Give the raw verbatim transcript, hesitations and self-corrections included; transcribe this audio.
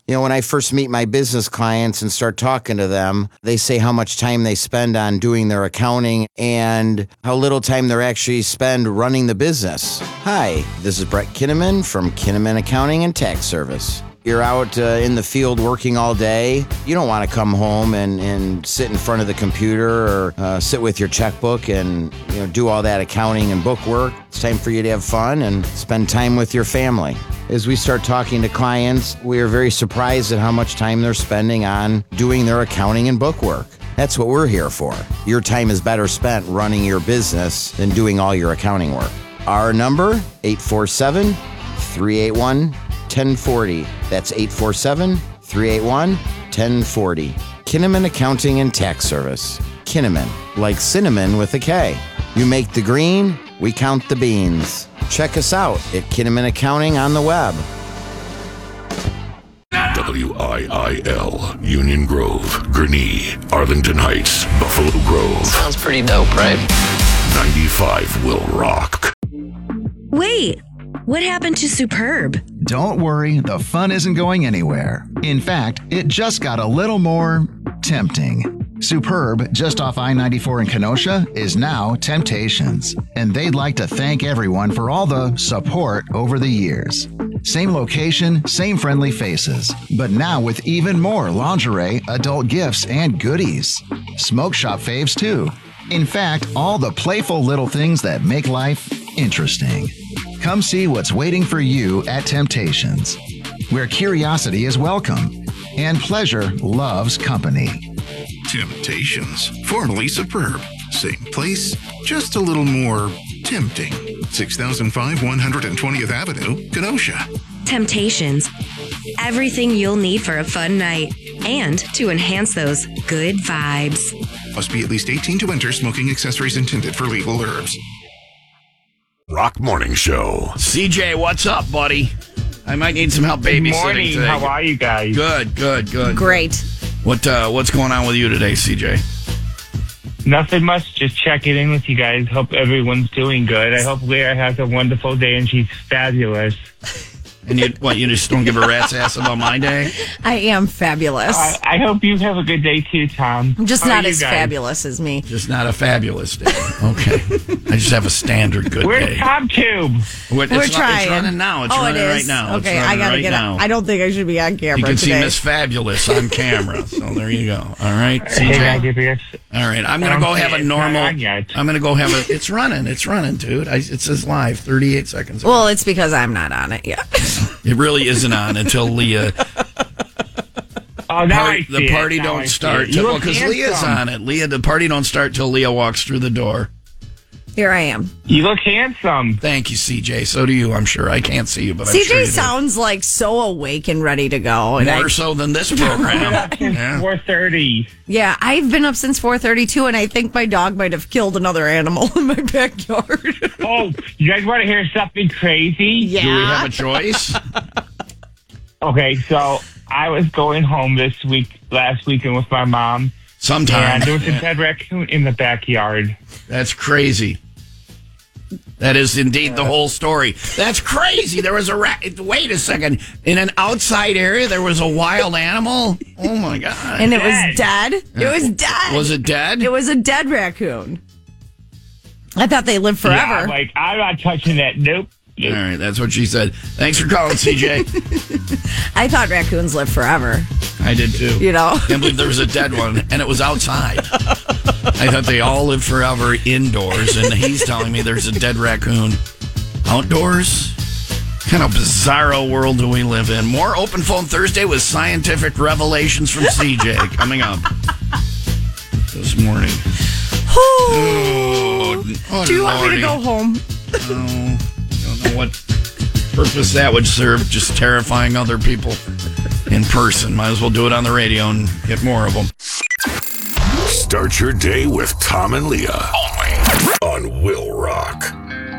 You know, when I first meet my business clients and start talking to them, they say how much time they spend on doing their accounting and how little time they actually spend running the business. Hi, this is Brett Kinnaman from Kinnaman Accounting and Tax Service. You're out uh, in the field working all day. You don't want to come home and, and sit in front of the computer or uh, sit with your checkbook and you know do all that accounting and book work. It's time for you to have fun and spend time with your family. As we start talking to clients, we are very surprised at how much time they're spending on doing their accounting and book work. That's what we're here for. Your time is better spent running your business than doing all your accounting work. Our number, eight four seven, three eight one, one oh four oh. That's eight four seven, three eight one, one oh four oh. Kinnaman Accounting and Tax Service. Kinnaman, like cinnamon with a K. You make the green, we count the beans. Check us out at Kinnaman Accounting on the web. W I I L, Union Grove, Gurnee, Arlington Heights, Buffalo Grove. Sounds pretty dope, right? ninety-five will rock. Wait, what happened to Superb? Don't worry, the fun isn't going anywhere. In fact, it just got a little more tempting. Superb, just off I ninety-four in Kenosha, is now Temptations, and they'd like to thank everyone for all the support over the years. Same location, same friendly faces, but now with even more lingerie, adult gifts, and goodies. Smoke shop faves too. In fact, all the playful little things that make life interesting. Come see what's waiting for you at Temptations, where curiosity is welcome and pleasure loves company. Temptations, formerly Superb. Same place, just a little more tempting. six thousand five, one hundred twentieth Avenue, Kenosha. Temptations. Everything you'll need for a fun night and to enhance those good vibes. Must be at least eighteen to enter. Smoking accessories intended for legal herbs. Rock Morning Show. C J, what's up, buddy? I might need some help babysitting Good morning. today. How are you guys? Good, good, good. Great. What uh, what's going on with you today, C J? Nothing much. Just checking in with you guys. Hope everyone's doing good. I hope Leah has a wonderful day and she's fabulous. And you, what, you just don't give a rat's ass about my day? I am fabulous. I, I hope you have a good day too, Tom. I'm just How not are you as guys? fabulous as me. Just not a fabulous day. Okay. I just have a standard good Where's day. Tom Tube? What, We're it's, trying. It's running now. It's oh, running it is? right now. Okay, it's I gotta right get now. it. I don't think I should be on camera You can today. see Miss Fabulous on camera. So there you go. All right, C J. Hey, I give you a- All right, I'm gonna go have a It's not normal. on yet. I'm gonna go have a. It's running. It's running, dude. I, it says live. thirty-eight seconds. Well, it's because I'm not on it yet. It really isn't on until Leah. Oh, now Party, I see the it. party Now don't I see start it. You look because Leah's handsome. on it. Leah, the party don't start till Leah walks through the door. Here I am. You look handsome. Thank you, C J. So do you. I'm sure. I can't see you, but I'm C J sure you do. sounds like so awake and ready to go. And More I, so than this program. Yeah. four thirty. yeah, I've been up since four thirty-two, and I think my dog might have killed another animal in my backyard. Oh, you guys want to hear something crazy? Yeah. Do we have a choice? Okay, so I was going home this week, last weekend with my mom. Sometime. And there was a dead raccoon in the backyard. That's crazy. That is indeed the whole story. That's crazy. There was a ra- wait a second. In an outside area, there was a wild animal. Oh my god! And it was dead. It was dead. Was it dead? It was a dead raccoon. I thought they lived forever. Yeah, I'm like, I'm not touching that. Nope. All right, that's what she said. Thanks for calling, C J. I thought raccoons lived forever. I did too. You know? Can't believe there was a dead one, and it was outside. I thought they all lived forever indoors, and he's telling me there's a dead raccoon outdoors. What kind of bizarro world do we live in? More Open Phone Thursday with scientific revelations from C J coming up this morning. Oh, oh, Do you want me to Lordy. go home? Oh, I don't know what purpose that would serve, just terrifying other people in person. Might as well do it on the radio and get more of them. Start your day with Tom and Leah. Only on Will Rock.